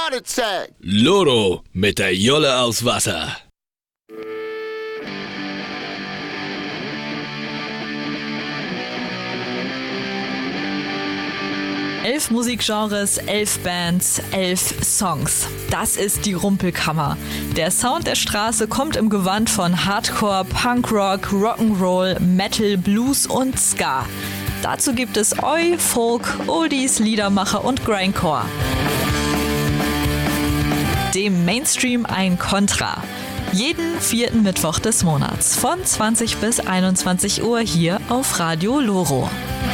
heart attack. Loro mit der Jolle aus Wasser. Elf Musikgenres, 11 Bands, 11 Songs. Das ist die Rumpelkammer. Der Sound der Straße kommt im Gewand von Hardcore, Punkrock, Rock'n'Roll, Metal, Blues und Ska. Dazu gibt es Oi, Folk, Oldies, Liedermacher und Grindcore. Dem Mainstream ein Kontra. Jeden 4. Mittwoch des Monats von 20 bis 21 Uhr hier auf Radio Loro.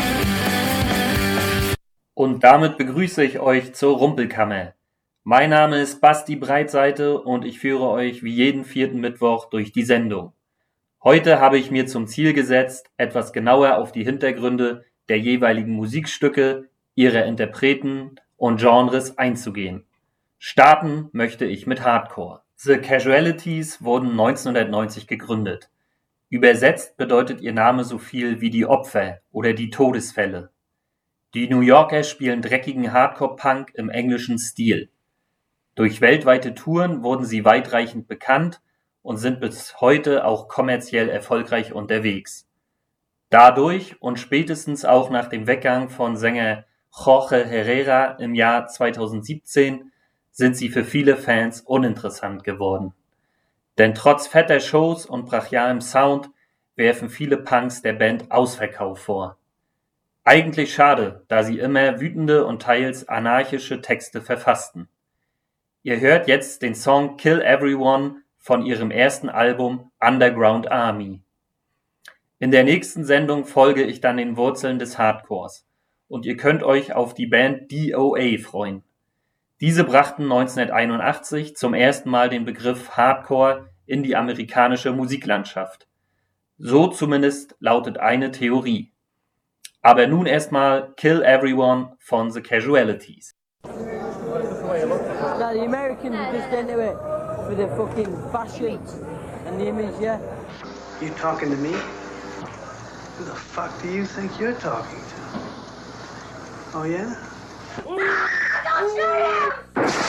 Und damit begrüße ich euch zur Rumpelkammer. Mein Name ist Basti Breitseite und ich führe euch wie jeden 4. Mittwoch durch die Sendung. Heute habe ich mir zum Ziel gesetzt, etwas genauer auf die Hintergründe der jeweiligen Musikstücke, ihrer Interpreten und Genres einzugehen. Starten möchte ich mit Hardcore. The Casualties wurden 1990 gegründet. Übersetzt bedeutet ihr Name so viel wie die Opfer oder die Todesfälle. Die New Yorker spielen dreckigen Hardcore-Punk im englischen Stil. Durch weltweite Touren wurden sie weitreichend bekannt und sind bis heute auch kommerziell erfolgreich unterwegs. Dadurch und spätestens auch nach dem Weggang von Sänger Jorge Herrera im Jahr 2017 sind sie für viele Fans uninteressant geworden. Denn trotz fetter Shows und brachialem Sound werfen viele Punks der Band Ausverkauf vor. Eigentlich schade, da sie immer wütende und teils anarchische Texte verfassten. Ihr hört jetzt den Song Kill Everyone von ihrem ersten Album Underground Army. In der nächsten Sendung folge ich dann den Wurzeln des Hardcores und ihr könnt euch auf die Band DOA freuen. Diese brachten 1981 zum ersten Mal den Begriff Hardcore in die amerikanische Musiklandschaft. So zumindest lautet eine Theorie. Aber nun erstmal Kill Everyone von The Casualties. No, the Americans are just into it for the fucking fashion and the image, yeah. You talking to me? Who the fuck do you think you're talking to? Oh yeah? Don't shoot him!